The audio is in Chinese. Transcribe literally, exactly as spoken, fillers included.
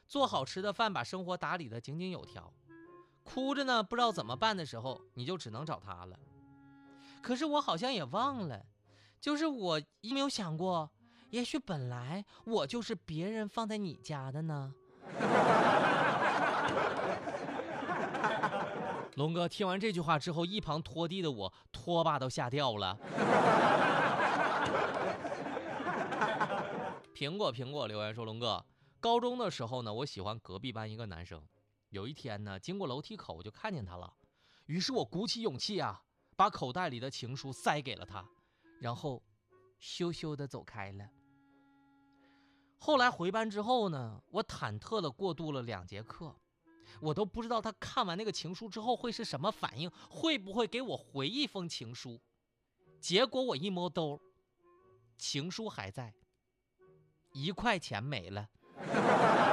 做好吃的饭，把生活打理得井井有条。哭着呢，不知道怎么办的时候，你就只能找他了。可是我好像也忘了，就是我有没有想过，也许本来我就是别人放在你家的呢？龙哥听完这句话之后，一旁拖地的我拖把都吓掉了。苹果苹果留言说，龙哥，高中的时候呢，我喜欢隔壁班一个男生。有一天呢，经过楼梯口我就看见他了，于是我鼓起勇气啊，把口袋里的情书塞给了他，然后羞羞地走开了。后来回班之后呢，我忐忑地过渡了两节课，我都不知道他看完那个情书之后会是什么反应，会不会给我回一封情书。结果我一摸兜，情书还在，一块钱没了。